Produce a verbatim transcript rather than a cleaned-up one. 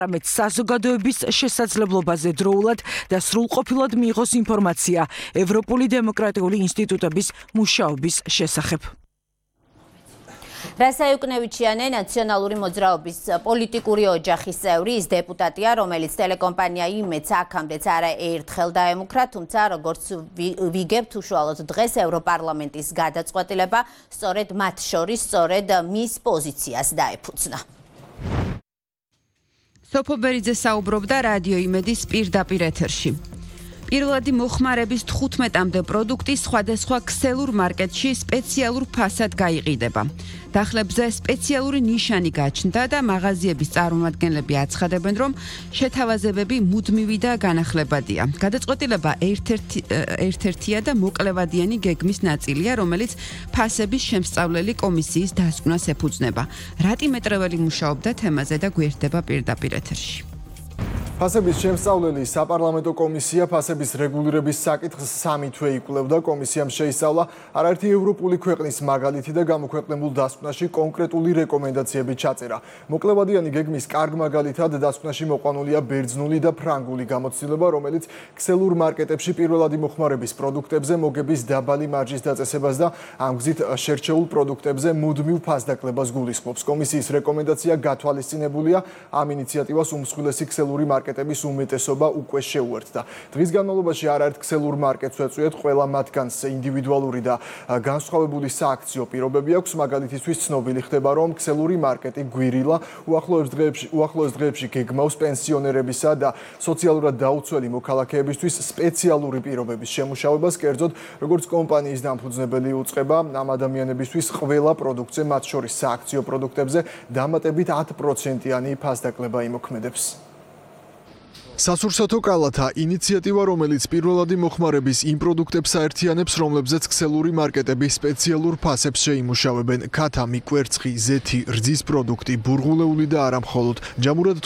ამეთ საზოგადოების შესაძლებლობაზე დროულად და სრულყოფილად მიიღოს ინფორმაცია ევროპული დემოკრატიული ინსტიტუტების მუშაობის შესახებ. რასა იუკნევიჩიანი ნაციონალური მოძრაობის პოლიტიკური ოჯახის წევრი ის დეპუტატია, რომელიც ტელეკომპანია იმედს აქამდეც არაერთხელ დაემუქრა, თუმცა როგორც ვიგებთ უშუალოდ დღეს ევროპარლამენტის გადაწყვეტილება სწორედ მათ შორის სწორედ მის პოზიციას დაეფუძნა. სოფო ბერიძე საუბრობდა რადიო იმედის პირდაპირ ეთერში. პირველადი მოხმარების თხუთმეტამდე პროდუქტი სხვადასხვა ქსელურ მარკეტში სპეციალურ ფასად გაიყიდება. დახლებზე სპეციალური ნიშანი გაჩნდა და მაღაზიების წარმომადგენლები აცხადებენ, რომ შეთავაზებები მუდმივი და განახლებადია. გადაწყვეტილება ერთ-ერთია და მოკლევადიანი გეგმის ნაწილია, რომელიც ფასების შემსწავლელი კომისიის დასკვნას ეფუძნება. რატი მეტრეველი მუშაობდა თემაზე და გვერდება პირდაპირ ეთერში. ფასების შემსწავლელი საპარლამენტო კომისია ფასების რეგულირების საკითხს სამი თვე იკვლევდა. კომისიამ შეისწავლა არაერთი ევროპული ქვეყნის მაგალითი და გამოქვეყნებულ დასკვნაში კონკრეტული რეკომენდაციები ჩაწერა. მოკლევადიანი გეგმის კარგ მაგალითად დასკვნაში მოყვანილია ბერძნული და ფრანგული გამოცდილება, რომელიც ქსელურ მარკეტებში პირველადი მოხმარების პროდუქტებზე მოგების დაბალი მარჯის დაწესებას და ამ გზით შერჩეულ პროდუქტებზე მუდმივ ფასდაკლებას გულისხმობს. კომისიის რეკომენდაცია გათვალისწინებულია ამ ინიციატივას უმსხვილესი ქსელური მარკეტები მარკეტების უმეტესობა უკვე შეუერთდა. დღის განმავლობაში არაერთ ქსელურ მარკეტს ვეწვიეთ, ყველა მათგანს ინდივიდუალური და განსხვავებული სააქციო პირობები აქვს. მაგალითისთვის ცნობილი ხდება, რომ ქსელური მარკეტი გვირილა უახლოეს დღეებში უახლოეს დღეებში გეგმავს პენსიონერებისა და სოციალურად დაუცველი მოქალაქეებისთვის სპეციალური პირობების შემუშავებას, კერძოდ როგორც კომპანიის დამფუძნებელი უწყება ამ ადამიანებისთვის ყველა პროდუქტზე, მათ შორის სააქციო პროდუქტებზე დამატებით ათი პროცენტიანი ფასდაკლება იმოქმედებს. სასურსათო კალათა ინიციატივა, რომელიც პირველადი მოხმარების იმ პროდუქტებს აერთიანებს, რომლებზეც ქსელური მარკეტები სპეციალურ ფასებს შეიმუშავებენ. ქათამი, კვერცხი, ზეთი, რძის პროდუქტი, ბურღულეული და არა მხოლოდ. ჯამურად